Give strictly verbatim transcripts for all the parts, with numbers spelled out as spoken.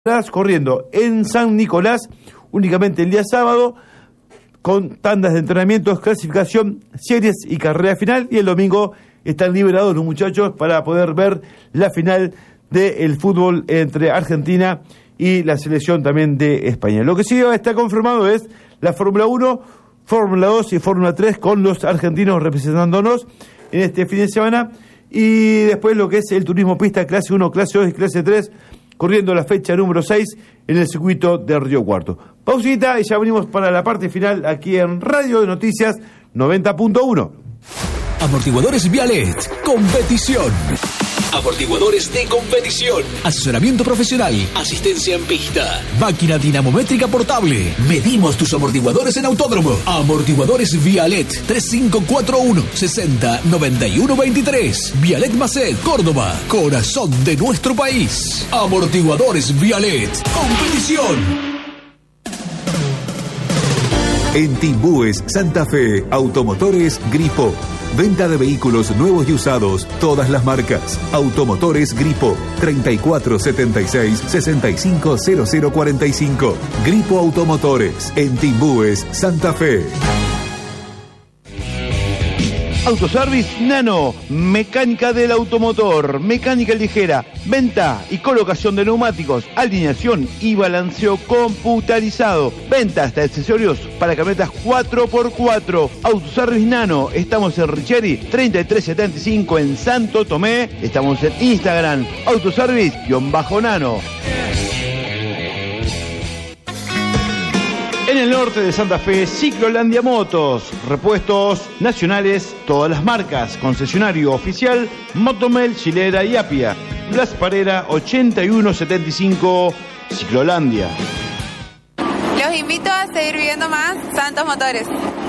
corriendo en San Nicolás únicamente el día sábado, con tandas de entrenamientos, clasificación, series y carrera final, y el domingo están liberados los muchachos para poder ver la final del fútbol entre Argentina y la selección también de España. Lo que sí está confirmado es la Fórmula uno, Fórmula dos y Fórmula tres, con los argentinos representándonos en este fin de semana, y después lo que es el turismo pista clase uno, clase dos y clase tres, corriendo la fecha número seis en el circuito de Río Cuarto. Pausita y ya venimos para la parte final aquí en Radio de Noticias noventa punto uno. Amortiguadores Vialet, competición. Amortiguadores de competición. Asesoramiento profesional. Asistencia en pista. Máquina dinamométrica portable. Medimos tus amortiguadores en autódromo. Amortiguadores Vialet. tres cinco cuatro uno, sesenta, noventa y uno veintitrés. Vialet Macet, Córdoba. Corazón de nuestro país. Amortiguadores Vialet. Competición. En Timbúes, Santa Fe, Automotores Gripo. Venta de vehículos nuevos y usados, todas las marcas. Automotores Gripo, treinta y cuatro setenta y seis, sesenta y cinco cero cero cuarenta y cinco. Gripo Automotores, en Timbúes, Santa Fe. Autoservice Nano, mecánica del automotor, mecánica ligera, venta y colocación de neumáticos, alineación y balanceo computarizado, ventas de accesorios para camionetas cuatro por cuatro. Autoservice Nano, estamos en Richeri treinta y tres setenta y cinco en Santo Tomé, estamos en Instagram, autoservice-nano. En el norte de Santa Fe, Ciclolandia Motos, repuestos nacionales, todas las marcas, concesionario oficial, Motomel, Chilera y Apia. Blas Parera, ochenta y uno setenta y cinco, Ciclolandia. Los invito a seguir viviendo más Santos Motores.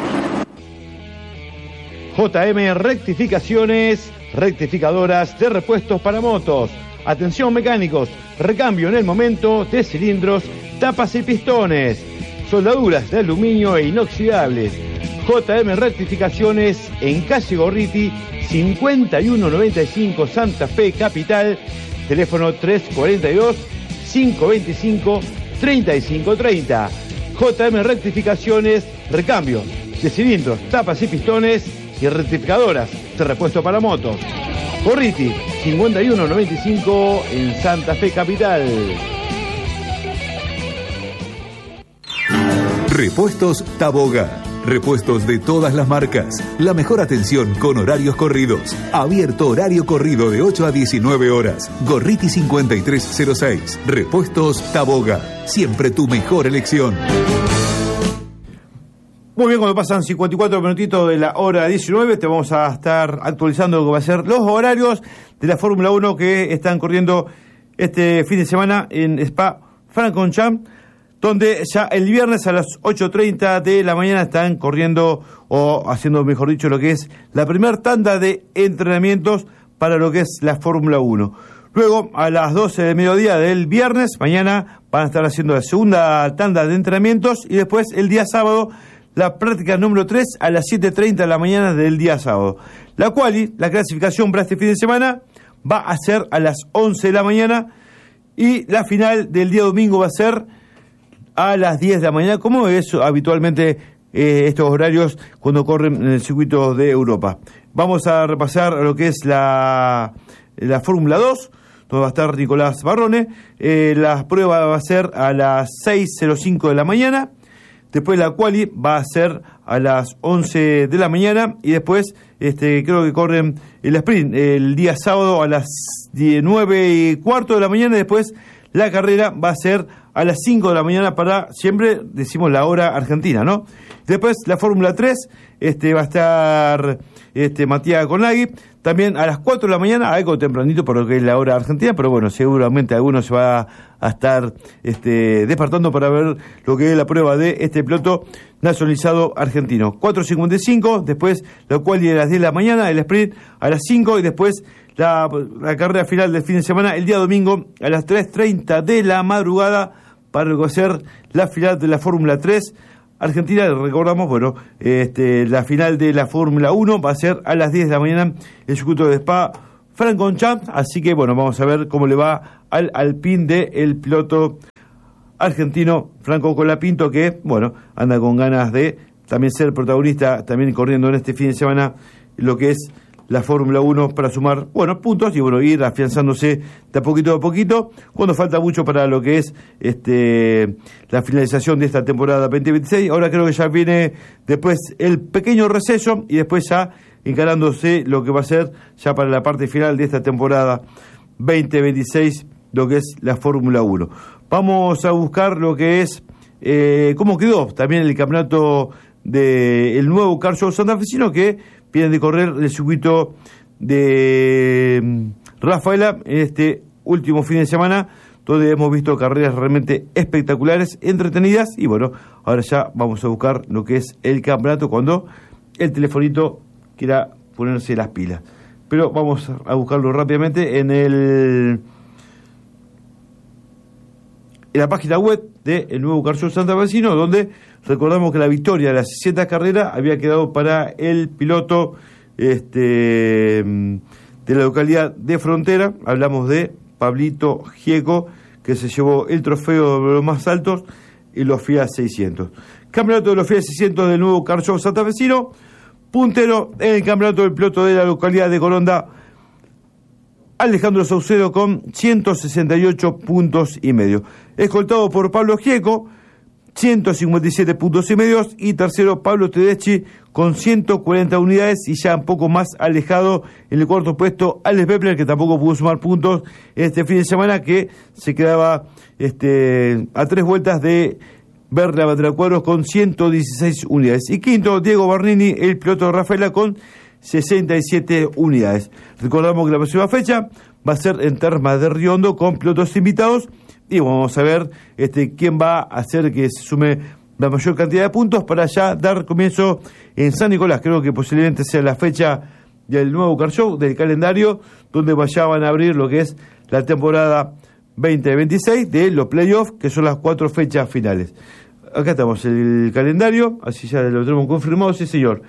J M Rectificaciones, rectificadoras de repuestos para motos. Atención mecánicos, recambio en el momento de cilindros, tapas y pistones. Soldaduras de aluminio e inoxidables. J M Rectificaciones en calle Gorriti, cincuenta y uno noventa y cinco, Santa Fe Capital. Teléfono tres cuarenta y dos, cinco veinticinco, treinta y cinco treinta. J M Rectificaciones, recambio de cilindros, tapas y pistones y rectificadoras de repuesto para motos. Gorriti, cincuenta y uno noventa y cinco en Santa Fe Capital. Repuestos Taboga. Repuestos de todas las marcas. La mejor atención con horarios corridos. Abierto horario corrido de ocho a diecinueve horas. Gorriti cincuenta y tres cero seis. Repuestos Taboga. Siempre tu mejor elección. Muy bien, cuando pasan cincuenta y cuatro minutitos de la hora diecinueve, te vamos a estar actualizando lo que va a ser los horarios de la Fórmula uno que están corriendo este fin de semana en Spa-Francorchamps, donde ya el viernes a las ocho treinta de la mañana están corriendo, o haciendo mejor dicho, lo que es la primera tanda de entrenamientos para lo que es la Fórmula uno. Luego, a las doce del mediodía del viernes, mañana van a estar haciendo la segunda tanda de entrenamientos, y después el día sábado, la práctica número tres a las siete treinta de la mañana del día sábado. La quali, la clasificación para este fin de semana, va a ser a las once de la mañana, y la final del día domingo va a ser a las diez de la mañana, como es habitualmente eh, estos horarios cuando corren en el circuito de Europa. Vamos a repasar lo que es la, la Fórmula dos, donde va a estar Nicolás Barrone. Eh, la prueba va a ser a las seis cero cinco de la mañana, después la quali va a ser a las once de la mañana, y después este, creo que corren el sprint el día sábado a las nueve y cuarto de la mañana, y después la carrera va a ser a las cinco de la mañana para, siempre decimos la hora argentina, ¿no? Después la Fórmula tres, este, va a estar este, Matías Conagui, también a las cuatro de la mañana, algo tempranito por lo que es la hora argentina, pero bueno, seguramente algunos se va a estar este, despertando para ver lo que es la prueba de este piloto nacionalizado argentino. cuatro cincuenta y cinco, después la quali a las diez de la mañana, el sprint a las cinco, y después La, la carrera final del fin de semana el día domingo a las tres treinta de la madrugada para reconocer la final de la Fórmula tres Argentina. Recordamos, bueno, este, la final de la Fórmula uno va a ser a las diez de la mañana en el circuito de Spa Francorchamps, así que bueno, vamos a ver cómo le va al Alpine de el piloto argentino Franco Colapinto, que bueno, anda con ganas de también ser protagonista, también corriendo en este fin de semana lo que es la Fórmula uno para sumar, bueno, puntos y bueno, ir afianzándose de a poquito a poquito, cuando falta mucho para lo que es este la finalización de esta temporada veinte veintiséis. Ahora creo que ya viene después el pequeño receso y después ya encarándose lo que va a ser ya para la parte final de esta temporada veinte veintiséis, lo que es la Fórmula uno. Vamos a buscar lo que es eh, cómo quedó también el campeonato del nuevo Car Show santafesino, que vienen de correr el circuito de Rafaela en este último fin de semana, donde hemos visto carreras realmente espectaculares, entretenidas, y bueno, ahora ya vamos a buscar lo que es el campeonato cuando el telefonito quiera ponerse las pilas. Pero vamos a buscarlo rápidamente en el en la página web del nuevo Car Show santafesino, donde recordamos que la victoria de las sesenta carreras había quedado para el piloto este de la localidad de Frontera. Hablamos de Pablito Gieco, que se llevó el trofeo de los más altos y los Fiat seiscientos. Campeonato de los Fiat seiscientos del nuevo Car Show santafesino. Puntero en el campeonato del piloto de la localidad de Coronda, Alejandro Saucedo, con ciento sesenta y ocho puntos y medio. Escoltado por Pablo Gieco, ciento cincuenta y siete puntos y medios, y tercero Pablo Tedeschi con ciento cuarenta unidades, y ya un poco más alejado en el cuarto puesto Alex Bepler, que tampoco pudo sumar puntos este fin de semana, que se quedaba este a tres vueltas de ver la bandera cuadros con ciento dieciséis unidades. Y quinto, Diego Barnini, el piloto de Rafaela, con sesenta y siete unidades. Recordamos que la próxima fecha va a ser en Termas de Riondo con pilotos invitados, y vamos a ver este quién va a hacer que se sume la mayor cantidad de puntos para ya dar comienzo en San Nicolás. Creo que posiblemente sea la fecha del nuevo Car Show, del calendario, donde ya van a abrir lo que es la temporada veinte veintiséis de los playoffs, que son las cuatro fechas finales. Acá estamos, el calendario, así ya lo tenemos confirmado, sí señor.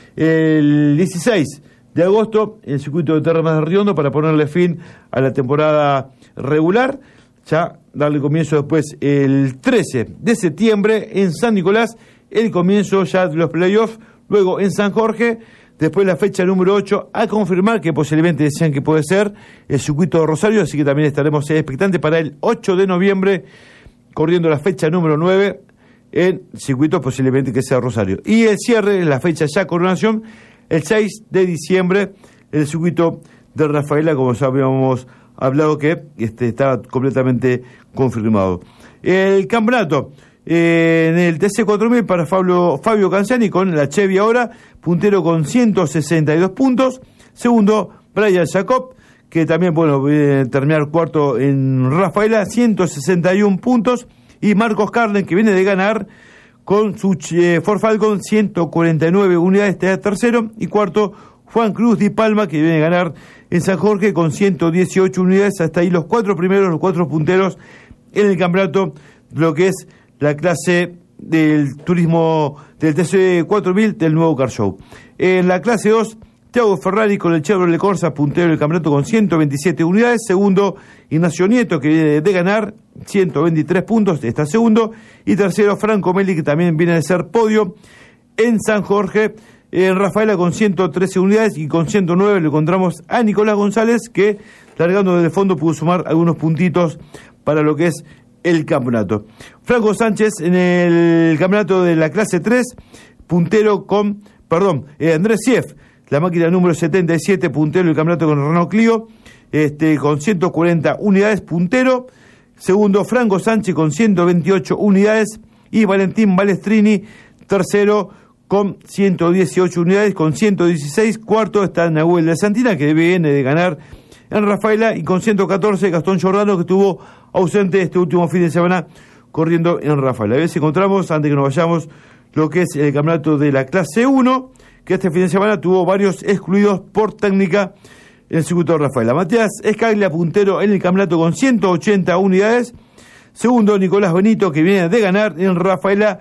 El dieciséis de agosto, el circuito de Termas de Riondo, para ponerle fin a la temporada regular. Ya darle comienzo después el trece de septiembre en San Nicolás, el comienzo ya de los playoffs. Luego en San Jorge, después la fecha número ocho, a confirmar, que posiblemente decían que puede ser el circuito de Rosario, así que también estaremos expectantes para el ocho de noviembre, corriendo la fecha número nueve en circuito posiblemente que sea Rosario. Y el cierre, la fecha ya coronación, el seis de diciembre, el circuito de Rafaela, como ya habíamos hablado, que este, estaba completamente confirmado. El campeonato eh, en el T C cuatro mil para Fabio, Fabio Canziani, con la Chevy ahora, puntero con ciento sesenta y dos puntos. Segundo, Brian Jacob, que también, bueno, viene a terminar cuarto en Rafaela, ciento sesenta y uno puntos. Y Marcos Carlen, que viene de ganar con su eh, Ford Falcon, ciento cuarenta y nueve unidades, está tercero. Y cuarto, Juan Cruz Di Palma, que viene a ganar en San Jorge con ciento dieciocho unidades. Hasta ahí los cuatro primeros, los cuatro punteros en el campeonato, lo que es la clase del turismo del T C cuatro mil del nuevo Car Show. En la clase dos, Thiago Ferrari con el Chevrolet Corsa, puntero del campeonato con ciento veintisiete unidades. Segundo, Ignacio Nieto, que viene de ganar, ciento veintitrés puntos, está segundo. Y tercero, Franco Meli, que también viene de ser podio en San Jorge. En Rafaela con ciento trece unidades, y con ciento nueve le encontramos a Nicolás González, que largando desde el fondo pudo sumar algunos puntitos para lo que es el campeonato. Franco Sánchez en el campeonato de la clase tres, puntero con, perdón, eh, Andrés Sief, la máquina número setenta y siete, puntero del campeonato con Renault Clio, este, con ciento cuarenta unidades, puntero. Segundo, Franco Sánchez con ciento veintiocho unidades, y Valentín Balestrini, tercero, con ciento dieciocho unidades, con ciento dieciséis. Cuarto está Nahuel de Santina, que viene de ganar en Rafaela, y con ciento catorce, Gastón Giordano, que estuvo ausente este último fin de semana corriendo en Rafaela. A ver si encontramos, antes que nos vayamos, lo que es el campeonato de la clase uno, que este fin de semana tuvo varios excluidos por técnica en el circuito de Rafaela. Matías Escaglia, puntero en el campeonato con ciento ochenta unidades. Segundo, Nicolás Benito, que viene de ganar en Rafaela,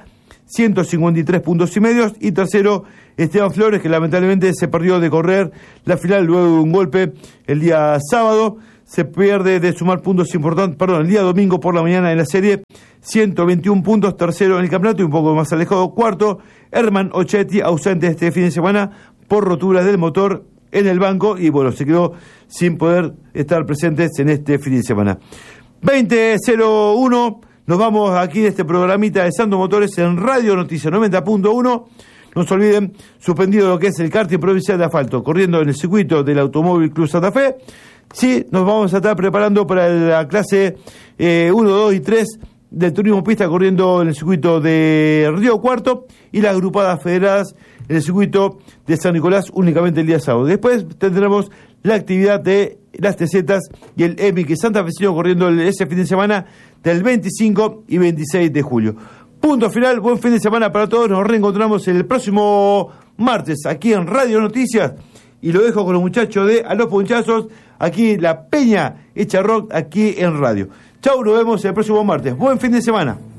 ciento cincuenta y tres puntos y medios. Y tercero, Esteban Flores, que lamentablemente se perdió de correr la final luego de un golpe el día sábado. Se pierde de sumar puntos importantes, perdón, el día domingo por la mañana en la serie, ciento veintiún puntos, tercero en el campeonato y un poco más alejado, cuarto, Herman Ochetti, ausente este fin de semana por roturas del motor en el banco y bueno, se quedó sin poder estar presentes en este fin de semana. veinte cero uno, nos vamos aquí de este programita de Santos Motores en Radio Noticias noventa punto uno. No se olviden, suspendido lo que es el karting provincial de asfalto, corriendo en el circuito del Automóvil Club Santa Fe. Sí, nos vamos a estar preparando para la clase eh, uno, dos y tres del turismo pista, corriendo en el circuito de Río Cuarto y las agrupadas federadas en el circuito de San Nicolás únicamente el día sábado. Después tendremos la actividad de las T Z y el E M I que Santa Fecino corriendo ese fin de semana del veinticinco y veintiséis de julio. Punto final, buen fin de semana para todos, nos reencontramos el próximo martes aquí en Radio Noticias y lo dejo con los muchachos de A los Ponchazos, aquí la Peña Hecha Rock, aquí en radio. Chau, nos vemos el próximo martes. Buen fin de semana.